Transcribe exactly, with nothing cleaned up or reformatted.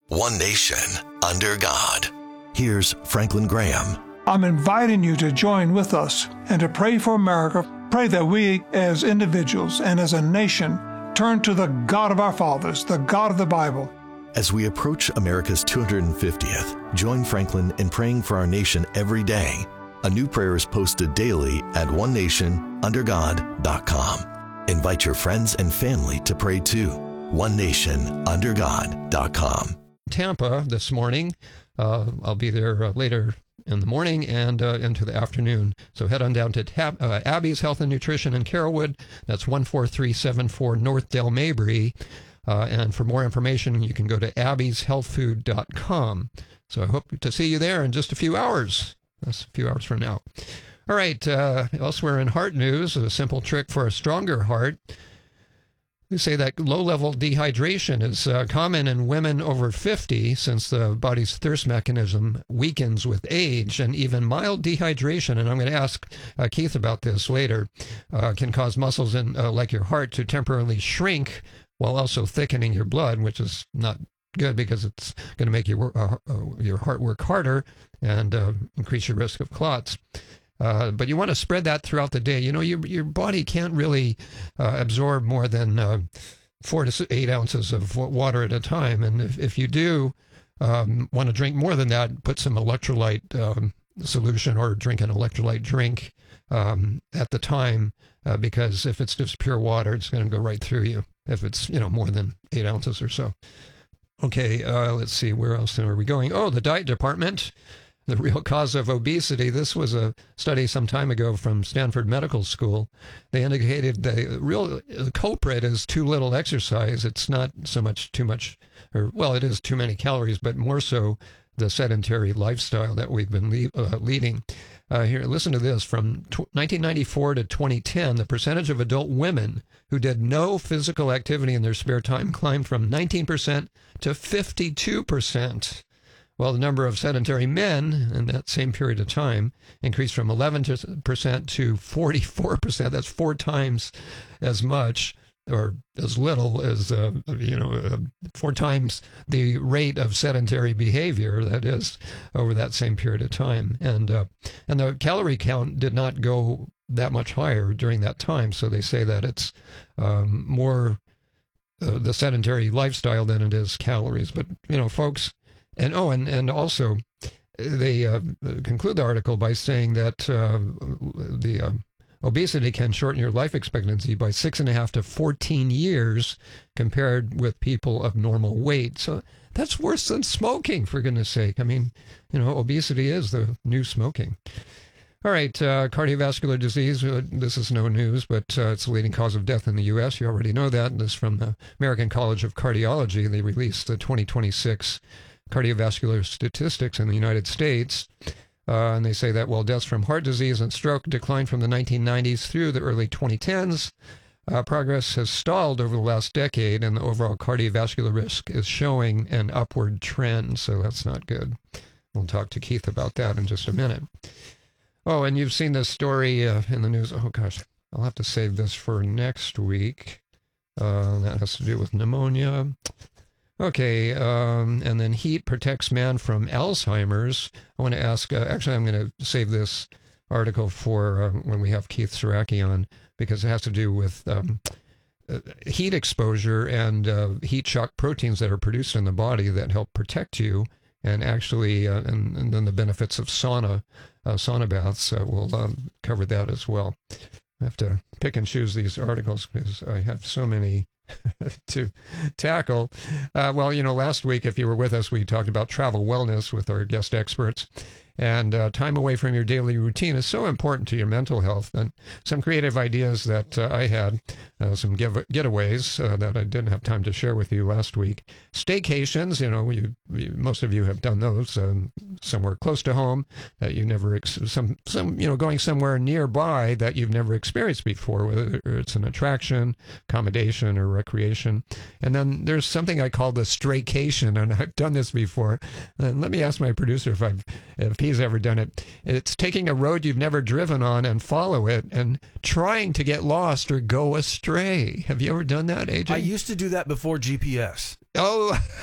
One nation, under God. Here's Franklin Graham. I'm inviting you to join with us and to pray for America. Pray that we, as individuals and as a nation, turn to the God of our fathers, the God of the Bible. As we approach America's two hundred fiftieth, join Franklin in praying for our nation every day. A new prayer is posted daily at one nation under god dot com. Invite your friends and family to pray too. one nation under god dot com. Tampa this morning. Uh, I'll be there uh, later in the morning and uh, into the afternoon. So head on down to Tab- uh, Abby's Health and Nutrition in Carrollwood. That's one four three seven four North Del Mabry. Uh, and for more information, you can go to abby's health food dot com. So I hope to see you there in just a few hours. That's a few hours from now. All right. Uh, elsewhere in heart news, a simple trick for a stronger heart. They say that low-level dehydration is uh, common in women over fifty since the body's thirst mechanism weakens with age, and even mild dehydration, and I'm going to ask uh, Keith about this later, uh, can cause muscles in uh, like your heart to temporarily shrink while also thickening your blood, which is not good because it's going to make your, uh, uh, your heart work harder and uh, increase your risk of clots. Uh, but you want to spread that throughout the day. You know, your your body can't really uh, absorb more than uh, four to eight ounces of water at a time. And if, if you do um, want to drink more than that, put some electrolyte um, solution or drink an electrolyte drink um, at the time, uh, because if it's just pure water, it's going to go right through you if it's, you know, more than eight ounces or so. Okay, uh, let's see, where else are we going? Oh, the diet department. The real cause of obesity. This was a study some time ago from Stanford Medical School. They indicated the real culprit is too little exercise. It's not so much too much, or well, it is too many calories, but more so the sedentary lifestyle that we've been le- uh, leading. Uh, here, listen to this. From t- nineteen ninety-four to twenty ten, the percentage of adult women who did no physical activity in their spare time climbed from nineteen percent to fifty-two percent. While the number of sedentary men in that same period of time increased from eleven percent to forty-four percent. That's four times as much, or as little as, uh, you know, uh, four times the rate of sedentary behavior, that is, over that same period of time. And, uh, and the calorie count did not go that much higher during that time. So they say that it's um, more uh, the sedentary lifestyle than it is calories. But, you know, folks, And oh, and, and also, they uh, conclude the article by saying that uh, the uh, obesity can shorten your life expectancy by six and a half to fourteen years compared with people of normal weight. So that's worse than smoking, for goodness sake. I mean, you know, obesity is the new smoking. All right, uh, cardiovascular disease, uh, this is no news, but uh, it's the leading cause of death in the U S. You already know that. This is from the American College of Cardiology. They released the twenty twenty-six cardiovascular statistics in the United States, uh, and they say that while deaths from heart disease and stroke declined from the nineteen nineties through the early twenty tens, uh, progress has stalled over the last decade, and the overall cardiovascular risk is showing an upward trend, so that's not good. We'll talk to Keith about that in just a minute. Oh, and you've seen this story uh, in the news. Oh, gosh, I'll have to save this for next week. Uh, that has to do with pneumonia. Okay, um, and then heat protects man from Alzheimer's. I want to ask, uh, actually, I'm going to save this article for uh, when we have Keith Saraki on, because it has to do with um, uh, heat exposure and uh, heat shock proteins that are produced in the body that help protect you, and actually, uh, and, and then the benefits of sauna, uh, sauna baths. Uh, we'll um, cover that as well. I have to pick and choose these articles because I have so many to tackle. Uh, well, you know, last week, if you were with us, we talked about travel wellness with our guest experts. And uh, time away from your daily routine is so important to your mental health. And some creative ideas that uh, I had, uh, some give- getaways uh, that I didn't have time to share with you last week. Staycations, you know, you, you, most of you have done those um, somewhere close to home that you never, ex- some, some, you know, going somewhere nearby that you've never experienced before, whether it's an attraction, accommodation, or recreation. And then there's something I call the straycation, and I've done this before. And let me ask my producer if I've, if he's ever done it. It's taking a road you've never driven on and follow it and trying to get lost or go astray. Have you ever done that, A J? I used to do that before G P S. Oh,